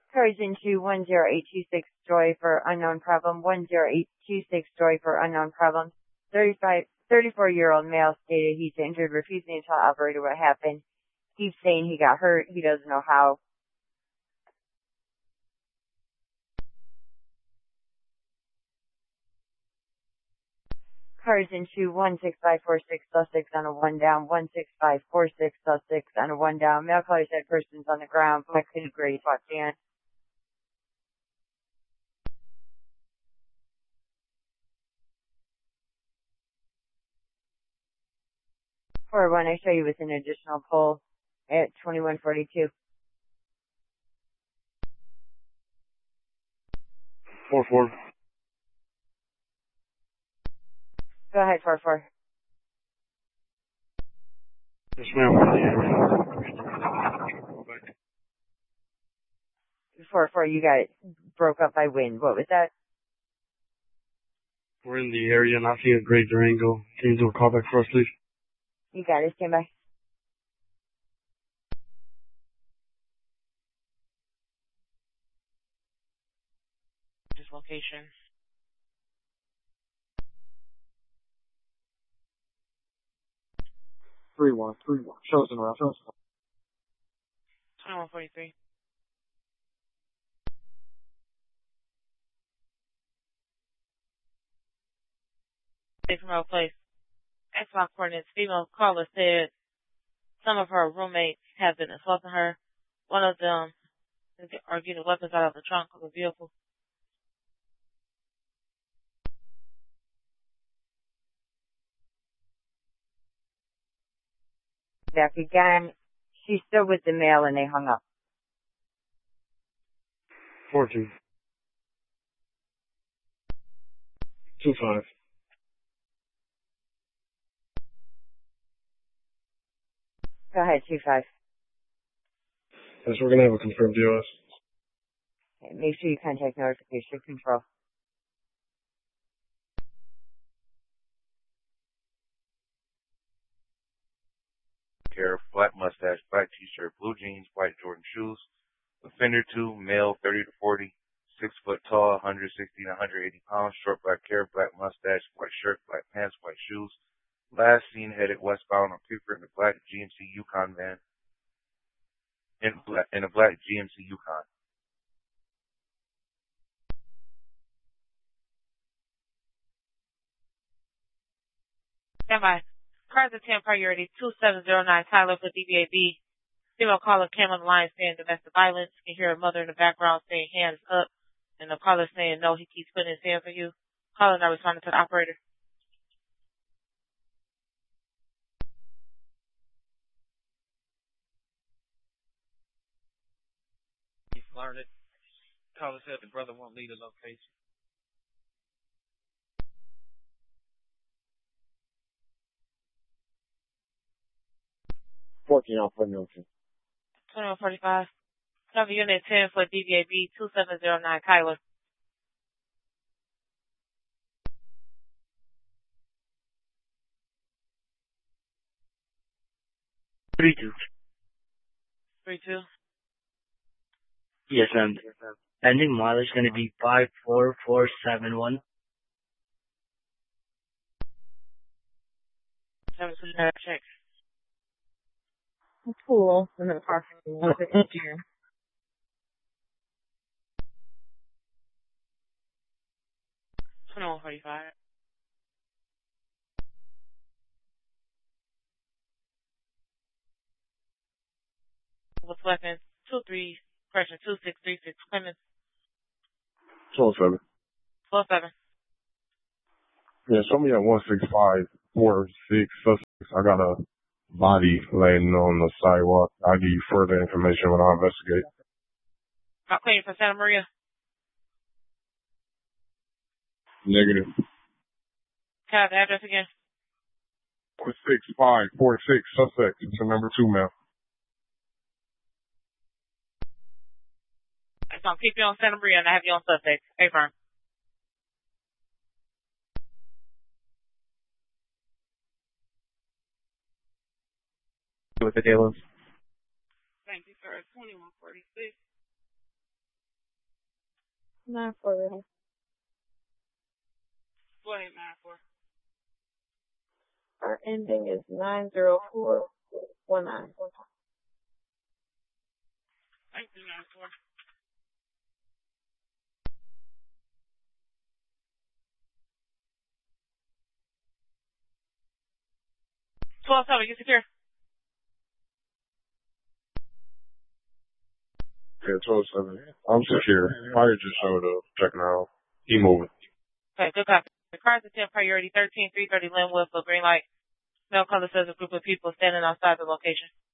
Cars into 10826 Joy for unknown problem. 10826 Joy for unknown problem. 34-year-old male stated he's injured, refusing to tell operator what happened. Keeps saying he got hurt. He doesn't know how. Cars into 16546 Sussex on a 1 down. 16546 Sussex on a 1 down. Male caller said persons on the ground. Black hooded gray fought Dan. For one, I show you with an additional pull at 2142. 4-4. Go ahead, 4-4. Yes, ma'am. 4-4, you got it broke up by wind. What was that? We're in the area, not seeing a gray Durango. Can you do a callback for us, please? You got it. Stand by. This location. 3-1. Chosen route. 2143. From our place. Xbox coordinates. Female caller said some of her roommates have been assaulting her. One of them are getting weapons out of the trunk of the vehicle. Back again. She's still with the male and they hung up. 4-2. 2-5. Go ahead, 2-5. Yes, we're gonna have a confirmed DOS. Okay, make sure you contact notification control. Black mustache, black t-shirt, blue jeans, white Jordan shoes. Offender 2, male, 30 to 40, 6 foot tall, 160 to 180 pounds, short black hair, black mustache, white shirt, black pants, white shoes. Last seen headed westbound on Picker in a black GMC Yukon van. In a black GMC Yukon. Stand by. Cars at 10 priority 2709 Tyler for DBAB. Female caller came on the line saying domestic violence. You can hear a mother in the background saying hands up. And the caller saying no, he keeps putting his hands on you. Caller not responding to the operator. He flirted. Caller said the brother won't leave the location. Off for Milton. 2145. Cover unit 10 for DBAB 2709 Kyler. 3-2. 3-2. Yes, ma'am. Ending mileage is going to be 54471. 729 check. Cool. And the parking lot here. Twenty-one 45. With weapons 2-3, correction 2636 Clemens. 12-7. 12-7. Yeah, show me at 16546 Sussex. I got a body laying on the sidewalk. I'll give you further information when I investigate. Not cleaning for Santa Maria. Negative. Can I have the address again? 16546 Sussex. It's number 2, ma'am. So I'm keeping you on Santa Maria and I have you on suspect. Affirm. With the Taylors. Thank you, sir. 2146. 9-4 ready. Go ahead, 9-4. Our ending is 90419. Thank you, 9-4. You secure. Yeah, 12-7. I'm secure. Fire just showed up. Checking out. He moving. Okay, good copy. The car's at 10 priority 13-330 Linwood for green light. Male color says a group of people standing outside the location.